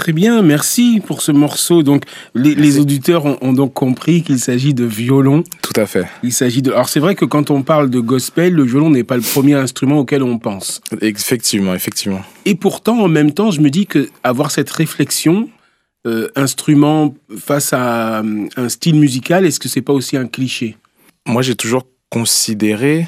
Très bien, merci pour ce morceau. Donc, les auditeurs ont donc compris qu'il s'agit de violon. Tout à fait. Alors, c'est vrai que quand on parle de gospel, le violon n'est pas le premier instrument auquel on pense. Effectivement. Et pourtant, en même temps, je me dis qu'avoir cette réflexion, instrument face à un style musical, est-ce que c'est pas aussi un cliché ? Moi, j'ai toujours considéré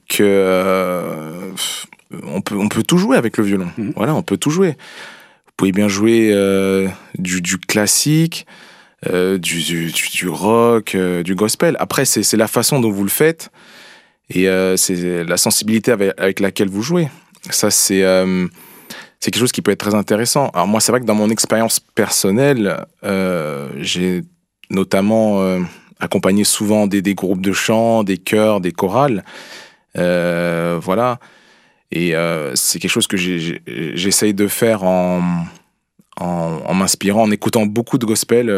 que on peut tout jouer avec le violon. Voilà, on peut tout jouer. Vous pouvez bien jouer du classique, du rock, du gospel. Après, c'est la façon dont vous le faites et c'est la sensibilité avec laquelle vous jouez. Ça, c'est quelque chose qui peut être très intéressant. Alors moi, c'est vrai que dans mon expérience personnelle, j'ai notamment accompagné souvent des groupes de chant, des chœurs, des chorales. Voilà. Et c'est quelque chose que j'essaye de faire en m'inspirant, en écoutant beaucoup de gospel,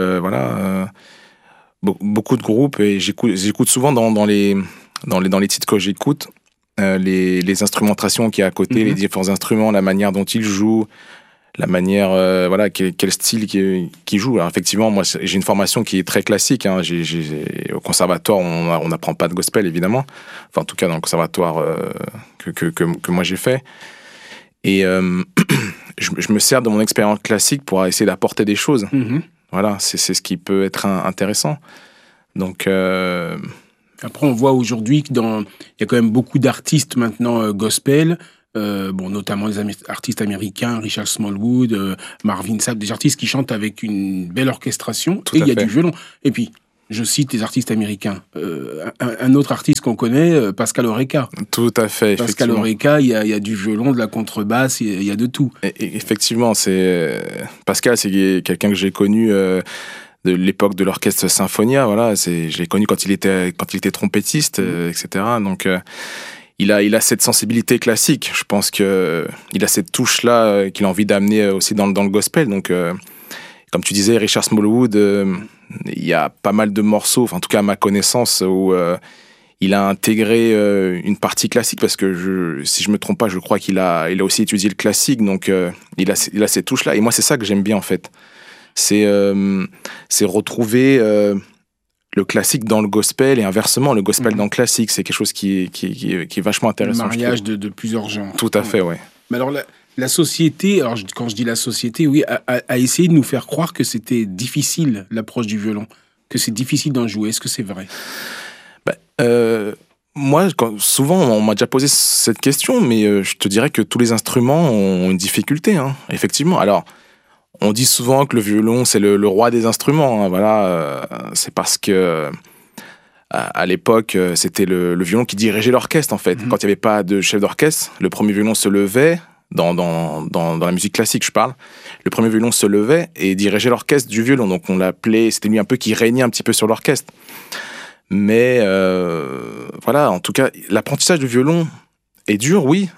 beaucoup de groupes, et j'écoute souvent dans les titres que j'écoute, les instrumentations qu'il y a à côté, les différents instruments, la manière dont ils jouent, la manière, quel style qui joue. Alors effectivement, moi j'ai une formation qui est très classique, hein. Au conservatoire, on n'apprend pas de gospel évidemment, enfin en tout cas dans le conservatoire que moi j'ai fait. Et je me sers de mon expérience classique pour essayer d'apporter des choses. Voilà, c'est ce qui peut être intéressant. Donc après, on voit aujourd'hui qu'il y a quand même beaucoup d'artistes maintenant gospel, notamment des artistes américains, Richard Smallwood, Marvin Sapp, des artistes qui chantent avec une belle orchestration, et il y a du violon. Et puis, je cite les artistes américains. Un autre artiste qu'on connaît, Pascal Oreca. Tout à fait, Pascal Oreca, il y a du violon, de la contrebasse, il y a de tout. Et effectivement, Pascal, c'est quelqu'un que j'ai connu de l'époque de l'orchestre Symphonia. Voilà, je l'ai connu quand il était trompettiste, etc. Donc, il a cette sensibilité classique. Je pense que il a cette touche-là qu'il a envie d'amener aussi dans le gospel. Donc, comme tu disais, Richard Smallwood, il y a pas mal de morceaux, enfin, en tout cas à ma connaissance, où il a intégré une partie classique, parce que si je me trompe pas, je crois qu'il a aussi étudié le classique, donc il a cette touche-là. Et moi, c'est ça que j'aime bien en fait. C'est retrouver le classique dans le gospel et inversement, le gospel dans le classique. C'est quelque chose qui est vachement intéressant. Le mariage de plusieurs genres. Tout à fait, ouais. Mais alors, la société, quand je dis la société, oui, a essayé de nous faire croire que c'était difficile, l'approche du violon, que c'est difficile d'en jouer. Est-ce que c'est vrai ? Moi, souvent, on m'a déjà posé cette question, mais je te dirais que tous les instruments ont une difficulté, hein, effectivement. Alors, on dit souvent que le violon, c'est le roi des instruments, hein, voilà. C'est parce que à l'époque, c'était le violon qui dirigeait l'orchestre, en fait. Quand il n'y avait pas de chef d'orchestre, le premier violon se levait, dans la musique classique, je parle. Le premier violon se levait et dirigeait l'orchestre du violon. Donc on l'appelait, c'était lui un peu qui régnait un petit peu sur l'orchestre. Mais voilà, en tout cas, l'apprentissage du violon est dur, oui.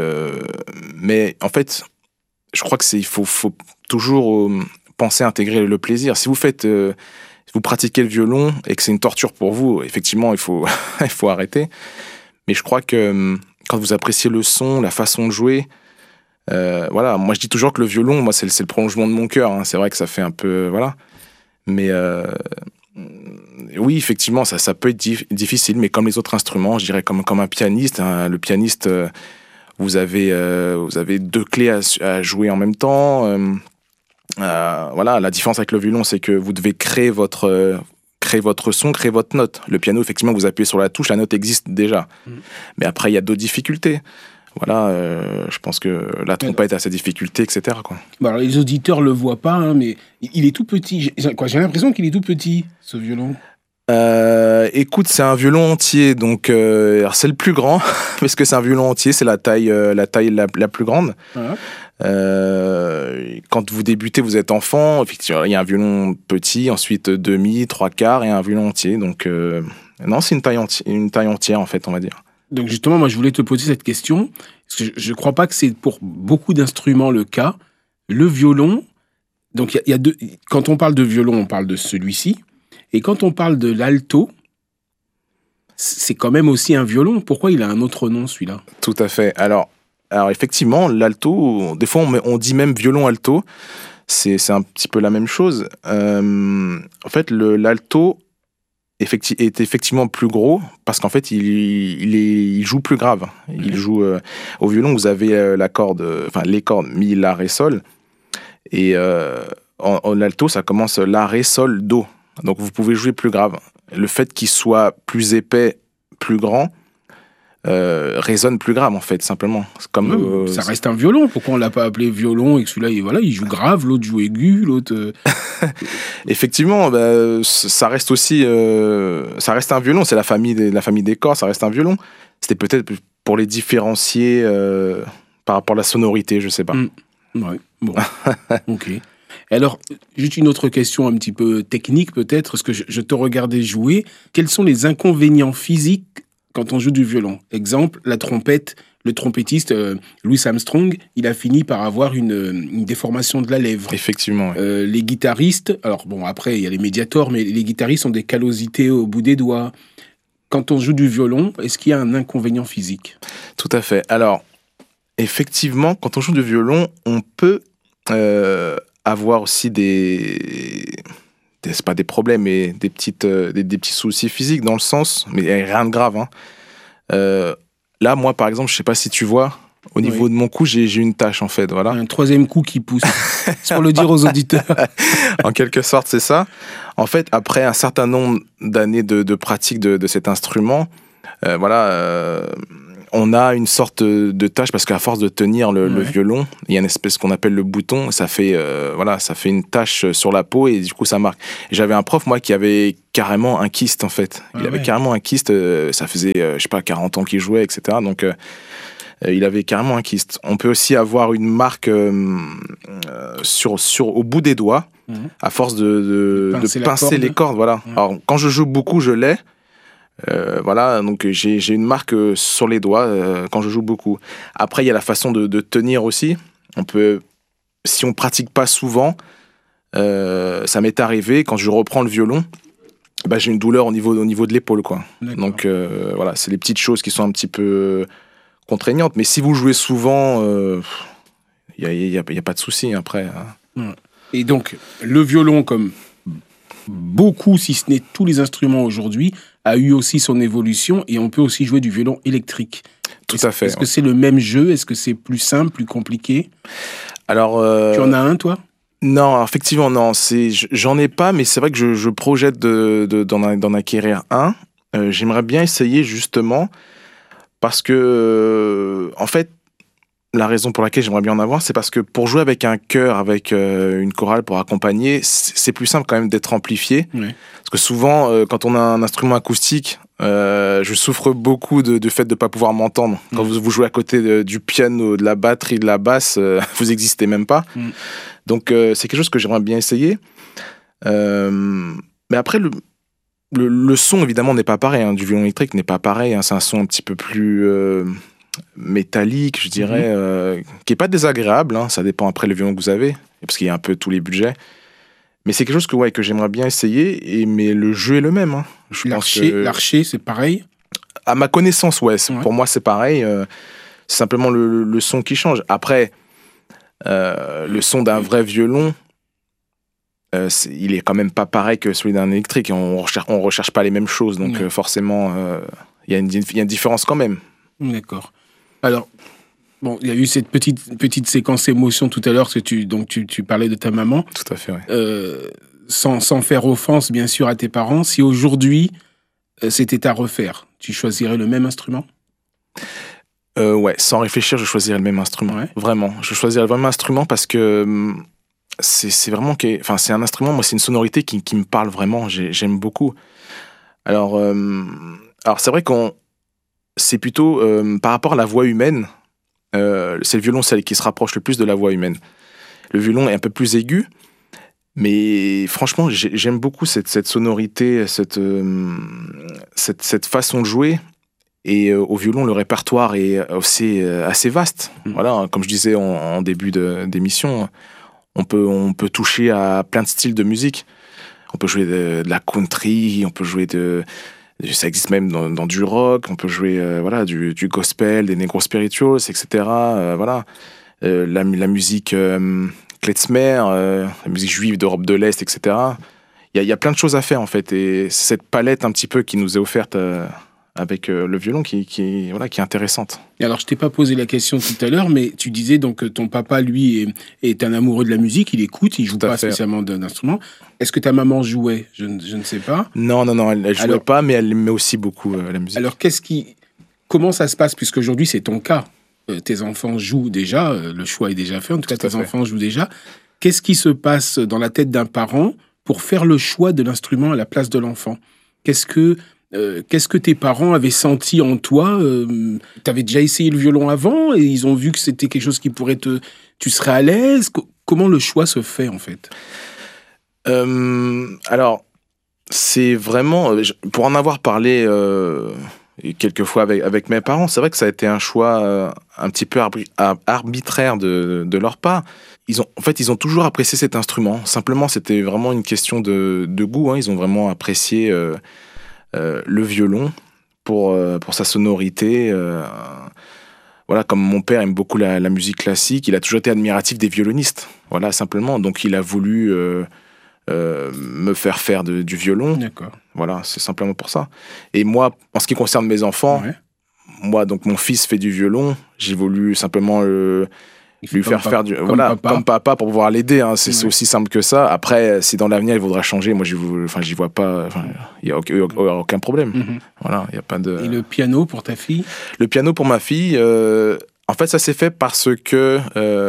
Mais en fait, je crois qu'il faut toujours penser à intégrer le plaisir. Si vous pratiquez le violon et que c'est une torture pour vous, effectivement, il faut arrêter. Mais je crois que quand vous appréciez le son, la façon de jouer, voilà, moi je dis toujours que le violon, moi c'est le prolongement de mon cœur, hein. C'est vrai que ça fait un peu, voilà, mais oui, effectivement, ça peut être difficile, mais comme les autres instruments, je dirais comme un pianiste, hein. Le pianiste, vous avez 2 clés à jouer en même temps. Voilà, la différence avec le violon, c'est que vous devez créer votre son, créer votre note. Le piano, effectivement, vous appuyez sur la touche, la note existe déjà. Mais après, il y a d'autres difficultés. Voilà, je pense que la trompette a ses difficultés, etc., quoi. Bon, alors, les auditeurs le voient pas, hein, mais il est tout petit. J'ai l'impression qu'il est tout petit, ce violon. Écoute, c'est un violon entier, donc alors c'est le plus grand, parce que c'est un violon entier, c'est la taille la plus grande. Voilà. Quand vous débutez, vous êtes enfant, effectivement, il y a un violon petit, ensuite demi, 3/4 et un violon entier. Donc non, c'est une taille entière en fait, on va dire. Donc justement, moi je voulais te poser cette question, parce que je crois pas que c'est pour beaucoup d'instruments le cas. Le violon, donc il y a deux. Quand on parle de violon, on parle de celui-ci, et quand on parle de l'alto, c'est quand même aussi un violon. Pourquoi il a un autre nom, celui-là ? Tout à fait. Alors effectivement, l'alto, des fois on dit même violon alto. c'est un petit peu la même chose. En fait, l'alto est effectivement plus gros parce qu'en fait, il joue plus grave. Il joue au violon, vous avez les cordes mi, la, ré, sol. Et en alto, ça commence la, ré, sol, do. Donc vous pouvez jouer plus grave. Le fait qu'il soit plus épais, plus grand, résonne plus grave en fait, simplement. C'est comme, ça reste un violon. Pourquoi on l'a pas appelé violon et que celui-là, il joue grave, l'autre joue aigu, l'autre. Effectivement, ça reste aussi, ça reste un violon. C'est la famille des cordes. Ça reste un violon. C'était peut-être pour les différencier par rapport à la sonorité, je sais pas. Ouais. Bon. Ok. Alors, juste une autre question un petit peu technique peut-être, parce que je te regardais jouer. Quels sont les inconvénients physiques quand on joue du violon? Exemple, la trompette, le trompettiste Louis Armstrong, il a fini par avoir une déformation de la lèvre. Effectivement. Ouais. Les guitaristes, alors bon, après il y a les médiators, mais les guitaristes ont des callosités au bout des doigts. Quand on joue du violon, est-ce qu'il y a un inconvénient physique? Tout à fait. Alors, effectivement, quand on joue du violon, on peut avoir aussi c'est pas des problèmes, mais des petits soucis physiques dans le sens, mais rien de grave. Là, moi, par exemple, je sais pas si tu vois, au niveau de mon cou, j'ai une tache, en fait, voilà. Un troisième cou qui pousse. C'est pour le dire aux auditeurs. En quelque sorte, c'est ça. En fait, après un certain nombre d'années de pratique de cet instrument, on a une sorte de tâche parce qu'à force de tenir le violon, il y a une espèce qu'on appelle le bouton, ça fait une tache sur la peau et du coup ça marque. Et j'avais un prof moi qui avait carrément un kyste en fait. Il avait carrément un kyste, ça faisait 40 ans qu'il jouait, etc. Donc il avait carrément un kyste. On peut aussi avoir une marque au bout des doigts à force de pincer les cordes. Voilà. Alors quand je joue beaucoup, je l'ai. Donc j'ai une marque sur les doigts quand je joue beaucoup. Après, il y a la façon de tenir aussi. On peut, si on pratique pas souvent, ça m'est arrivé quand je reprends le violon, j'ai une douleur au niveau de l'épaule, quoi. D'accord. Donc c'est les petites choses qui sont un petit peu contraignantes. Mais si vous jouez souvent, il y a pas de souci après. Hein. Et donc le violon, comme beaucoup, si ce n'est tous les instruments aujourd'hui, a eu aussi son évolution et on peut aussi jouer du violon électrique. Tout à fait. Est-ce que c'est le même jeu? Est-ce que c'est plus simple, plus compliqué? Alors, tu en as un, toi? Non, effectivement, non. J'en ai pas, mais c'est vrai que je projette d'en acquérir un. J'aimerais bien essayer, justement, parce que, en fait, la raison pour laquelle j'aimerais bien en avoir, c'est parce que pour jouer avec un chœur, avec une chorale pour accompagner, c'est plus simple quand même d'être amplifié. Oui. Parce que souvent, quand on a un instrument acoustique, je souffre beaucoup du fait de ne pas pouvoir m'entendre. Quand vous jouez à côté du piano, de la batterie, de la basse, vous n'existez même pas. Donc c'est quelque chose que j'aimerais bien essayer. Mais après, le son, évidemment, n'est pas pareil. Hein, du violon électrique n'est pas pareil. Hein, c'est un son un petit peu plus métallique, je dirais, qui est pas désagréable, hein, ça dépend après le violon que vous avez, parce qu'il y a un peu tous les budgets. Mais c'est quelque chose que j'aimerais bien essayer, mais le jeu est le même. Hein. L'archer, c'est pareil? À ma connaissance, pour moi c'est pareil. C'est simplement le son qui change. Après, le son d'un vrai violon, il est quand même pas pareil que celui d'un électrique. On recherche pas les mêmes choses, donc forcément, il y a une différence quand même. D'accord. Alors, bon, il y a eu cette petite séquence émotion tout à l'heure, parce que tu parlais de ta maman. Tout à fait, oui. Sans faire offense, bien sûr, à tes parents, si aujourd'hui, c'était à refaire, tu choisirais le même instrument? Sans réfléchir, je choisirais le même instrument. Ouais. Vraiment, je choisirais le même instrument parce que c'est vraiment... c'est un instrument, moi, c'est une sonorité qui me parle vraiment, j'aime beaucoup. Alors c'est vrai c'est plutôt par rapport à la voix humaine, c'est le violoncelle qui se rapproche le plus de la voix humaine. Le violon est un peu plus aigu, mais franchement, j'aime beaucoup cette sonorité, cette façon de jouer. Et au violon, le répertoire est aussi assez vaste. Voilà, comme je disais en début d'émission, on peut toucher à plein de styles de musique. On peut jouer de la country, on peut jouer ça existe même dans du rock, on peut jouer du gospel, des negro spirituals, etc. La musique klezmer, la musique juive d'Europe de l'Est, etc. Il y a plein de choses à faire en fait, et c'est cette palette un petit peu qui nous est offerte avec le violon qui est intéressante. Et alors, je t'ai pas posé la question tout à l'heure, mais tu disais donc que ton papa, lui, est un amoureux de la musique, il écoute, il joue pas spécialement d'instrument. Est-ce que ta maman jouait? Je ne sais pas. Non, elle jouait pas, mais elle aimait aussi beaucoup la musique. Alors, comment ça se passe, puisqu'aujourd'hui c'est ton cas? Tes enfants jouent déjà, le choix est déjà fait, en tout cas tes enfants jouent déjà. Qu'est-ce qui se passe dans la tête d'un parent pour faire le choix de l'instrument à la place de l'enfant? Qu'est-ce que tes parents avaient senti en toi? Tu avais déjà essayé le violon avant et ils ont vu que c'était quelque chose qui pourrait tu serais à l'aise? Comment le choix se fait en fait? Alors, c'est vraiment, pour en avoir parlé quelques fois avec mes parents, c'est vrai que ça a été un choix un petit peu arbitraire de leur part. Ils ont toujours apprécié cet instrument. Simplement, c'était vraiment une question de goût. Hein. Ils ont vraiment apprécié le violon pour sa sonorité. Voilà, comme mon père aime beaucoup la musique classique, il a toujours été admiratif des violonistes. Voilà, simplement. Donc, il a voulu me faire du violon. D'accord. Voilà, c'est simplement pour ça. Et moi, en ce qui concerne mes enfants, moi, donc mon fils fait du violon. J'ai voulu simplement lui faire faire comme papa pour pouvoir l'aider. Hein. C'est aussi simple que ça. Après, si dans l'avenir il voudra changer, moi, j'y vois pas. Il y a aucun problème. Mm-hmm. Voilà, il y a pas de. Et le piano pour ta fille? Le piano pour ma fille. En fait, ça s'est fait parce que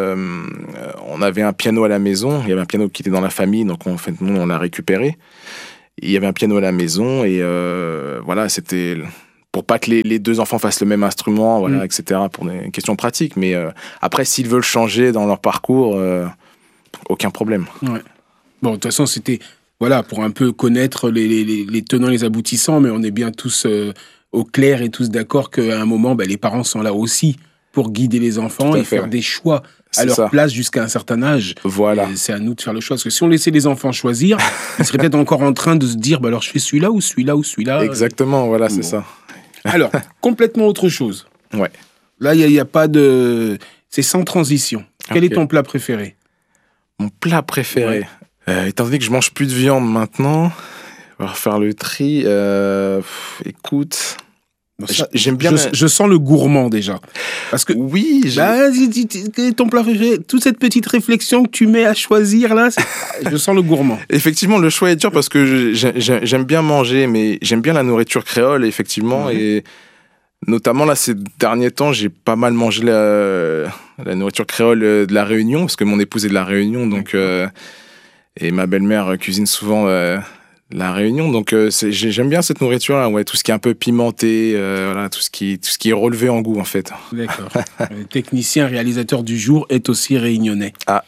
on avait un piano à la maison. Il y avait un piano qui était dans la famille, donc nous, on l'a récupéré. Il y avait un piano à la maison et voilà, c'était pour pas que les deux enfants fassent le même instrument, voilà, etc. Pour des questions pratiques. Mais après, s'ils veulent changer dans leur parcours, aucun problème. Ouais. Bon, de toute façon, c'était pour un peu connaître les tenants, les aboutissants, mais on est bien tous au clair et tous d'accord qu'à un moment, les parents sont là aussi pour guider les enfants et faire des choix à leur place jusqu'à un certain âge. Voilà. Et c'est à nous de faire le choix. Parce que si on laissait les enfants choisir, ils seraient peut-être encore en train de se dire, alors je fais celui-là ou celui-là ou celui-là. Exactement, voilà, c'est ça. Alors, complètement autre chose. Ouais. Là, il n'y a pas de... C'est sans transition. Quel est ton plat préféré? Mon plat préféré étant donné que je mange plus de viande maintenant, on va refaire le tri. Écoute... J'aime bien. Je sens le gourmand déjà. Parce que oui, ton plat préféré, toute cette petite réflexion que tu mets à choisir là, je sens le gourmand. Effectivement, le choix est dur parce que j'aime bien manger, mais j'aime bien la nourriture créole, effectivement, et notamment là ces derniers temps, j'ai pas mal mangé la nourriture créole de la Réunion parce que mon épouse est de la Réunion, donc et ma belle-mère cuisine souvent. La Réunion, donc j'aime bien cette nourriture-là, tout ce qui est un peu pimenté, voilà, tout ce qui est relevé en goût en fait. D'accord. Le technicien réalisateur du jour est aussi réunionnais. Ah.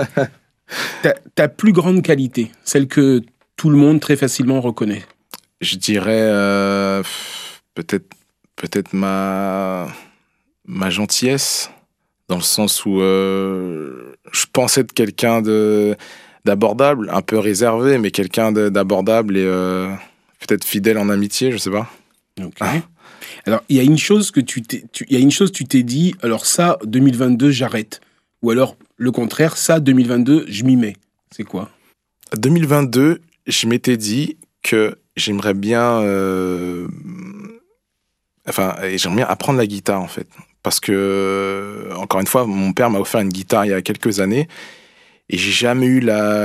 ta plus grande qualité, celle que tout le monde très facilement reconnaît. Je dirais peut-être ma gentillesse, dans le sens où je pense être quelqu'un d'abordable, un peu réservé, mais quelqu'un d'abordable et peut-être fidèle en amitié, je sais pas. Ok. Alors, il y a une chose tu t'es dit, alors ça, 2022, j'arrête. Ou alors, le contraire, ça, 2022, je m'y mets. C'est quoi? 2022, je m'étais dit que j'aimerais bien apprendre la guitare, en fait. Parce que, encore une fois, mon père m'a offert une guitare il y a quelques années. Et j'ai jamais eu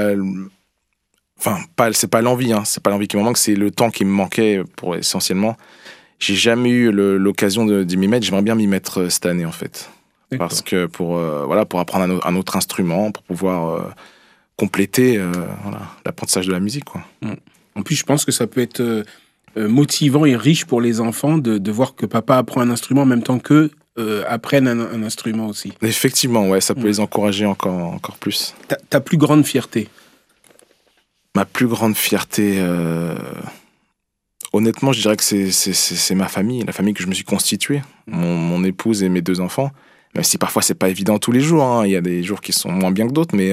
c'est pas l'envie, hein, c'est pas l'envie qui me manque, c'est le temps qui me manquait essentiellement. J'ai jamais eu l'occasion de m'y mettre. J'aimerais bien m'y mettre cette année, en fait. D'accord. Parce que pour apprendre un autre instrument, pour pouvoir compléter l'apprentissage de la musique, quoi. En plus, je pense que ça peut être motivant et riche pour les enfants de voir que papa apprend un instrument en même temps qu'eux apprennent un instrument aussi. Effectivement, ça peut les encourager encore plus. Ta plus grande fierté? Ma plus grande fierté, honnêtement, je dirais que c'est ma famille, la famille que je me suis constituée, mon épouse et mes 2 enfants. Même si parfois c'est pas évident tous les jours, hein. Il y a des jours qui sont moins bien que d'autres, mais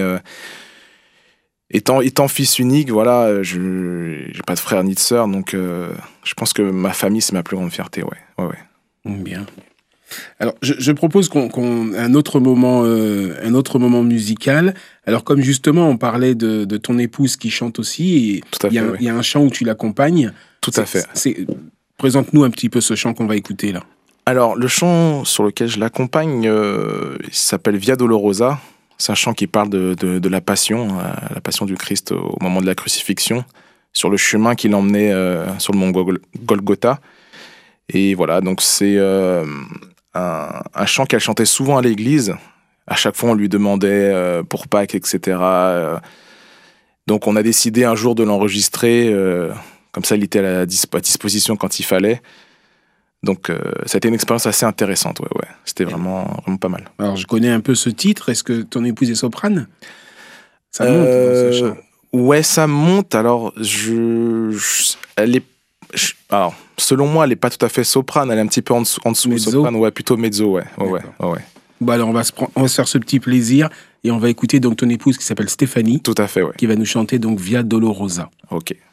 étant fils unique, voilà, j'ai pas de frère ni de sœur, donc je pense que ma famille c'est ma plus grande fierté, ouais. Bien. Alors, je propose qu'on un autre moment musical. Alors, comme justement, on parlait de ton épouse qui chante aussi, et Tout à fait, oui. il y a un chant où tu l'accompagnes. Tout à fait. Présente-nous un petit peu ce chant qu'on va écouter là. Alors, le chant sur lequel je l'accompagne, il s'appelle Via Dolorosa. C'est un chant qui parle de la passion du Christ au moment de la crucifixion, sur le chemin qu'il emmenait sur le mont Golgotha. Et voilà, donc c'est un chant qu'elle chantait souvent à l'église. À chaque fois, on lui demandait pour Pâques, etc. Donc, on a décidé un jour de l'enregistrer. Comme ça, il était à disposition quand il fallait. Donc, ça a été une expérience assez intéressante. Ouais. C'était vraiment pas mal. Alors, je connais un peu ce titre. Est-ce que ton épouse est soprane? Ça monte dans ce chant. Ouais, ça monte. Alors, alors, selon moi, elle n'est pas tout à fait soprane. Elle est un petit peu en dessous Mezzo. soprane. Ouais, plutôt mezzo. Ouais. Bah alors, on va se faire ce petit plaisir et on va écouter donc ton épouse qui s'appelle Stéphanie. Tout à fait, ouais. Qui va nous chanter donc Via Dolorosa. Ok.